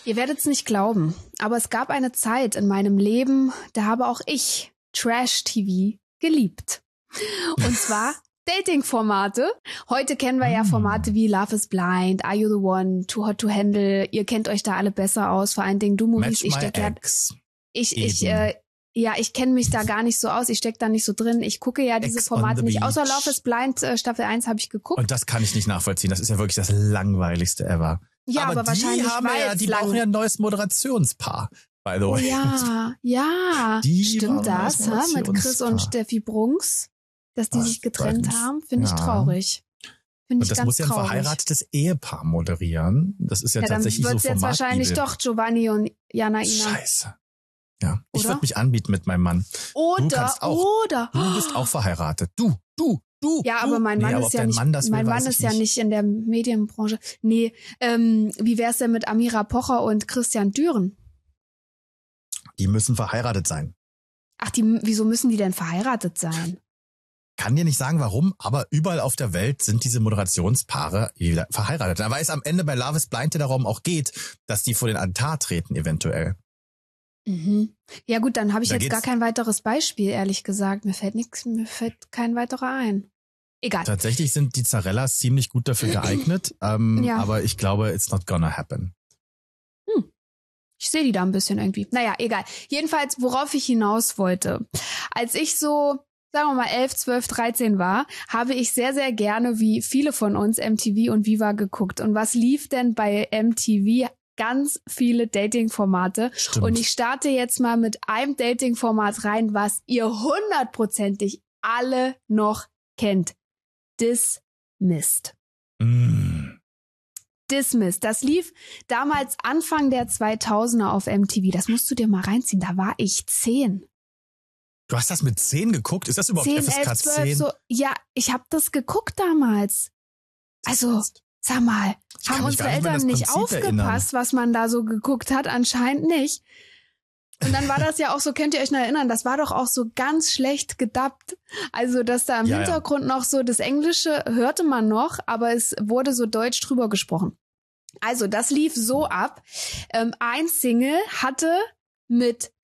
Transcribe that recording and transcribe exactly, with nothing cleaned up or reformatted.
Ihr werdet es nicht glauben, aber es gab eine Zeit in meinem Leben, da habe auch ich Trash-T V geliebt. Und zwar Dating-Formate. Heute kennen wir ja Formate wie Love is Blind, Are You the One, Too Hot to Handle. Ihr kennt euch da alle besser aus, vor allen Dingen du, Maurice. Ich stecke ja, ich, ich, äh, ja, ich kenne mich da gar nicht so aus. Ich stecke da nicht so drin. Ich gucke ja diese Ex Formate nicht. Außer Love is Blind, äh, Staffel eins habe ich geguckt. Und das kann ich nicht nachvollziehen. Das ist ja wirklich das langweiligste ever. Ja, aber, aber die wahrscheinlich haben ja, die brauchen ja ein neues Moderationspaar. By the way. Ja, ja. Die Stimmt das, ha? Mit Chris und Steffi Brunks, dass die Was? sich getrennt Weiß haben, finde ja. ich traurig. Find Und ich das ganz muss ja ein traurig. verheiratetes Ehepaar moderieren. Das ist ja, Ja, dann tatsächlich so wird's jetzt wahrscheinlich Formatbibel. doch Giovanni und Janaina. Scheiße. Ja, ich Oder? würde mich anbieten mit meinem Mann. Du Oder, kannst auch. oder. Du bist auch verheiratet. Du, du, du. Ja, du. aber mein Mann nee, aber ist ob ja dein nicht, Mann das will, mein Mann weiß ist ich ja nicht in der Medienbranche. Nee, ähm, wie wär's denn mit Amira Pocher und Christian Düren? Die müssen verheiratet sein. Ach, die, wieso müssen die denn verheiratet sein? Kann dir nicht sagen, warum, aber überall auf der Welt sind diese Moderationspaare verheiratet. Da weiß am Ende bei Love is Blind darum auch geht, dass die vor den Altar treten eventuell. Mhm. Ja gut, dann habe ich Da jetzt geht's- gar kein weiteres Beispiel, ehrlich gesagt. Mir fällt nichts, mir fällt kein weiterer ein. Egal. Tatsächlich sind die Zarellas ziemlich gut dafür geeignet, ähm, Ja. aber ich glaube, it's not gonna happen. Hm. Ich sehe die da ein bisschen irgendwie. Naja, egal. Jedenfalls, worauf ich hinaus wollte. Als ich so, sagen wir mal, elf, zwölf, dreizehn war, habe ich sehr, sehr gerne, wie viele von uns, M T V und Viva geguckt. Und was lief denn bei M T V? Ganz viele Dating-Formate. Stimmt. Und ich starte jetzt mal mit einem Dating-Format rein, was ihr hundertprozentig alle noch kennt. Dismissed. Mm. Dismissed. Das lief damals Anfang der zweitausender auf M T V. Das musst du dir mal reinziehen. Da war ich zehn. Du hast das mit zehn geguckt? Ist das überhaupt zehn, F S K elf, zwölf, zehn? so. Ja, ich habe das geguckt damals. Also, sag mal, Ich kann haben mich unsere gar nicht mehr an Eltern das nicht Prinzip aufgepasst, was man da so geguckt hat? Anscheinend nicht. Und dann war das ja auch so, könnt ihr euch noch erinnern, das war doch auch so ganz schlecht gedubbt. Also, dass da im Ja, ja. Hintergrund noch so das Englische hörte man noch, aber es wurde so deutsch drüber gesprochen. Also, das lief so ab. Ähm, ein Single hatte mit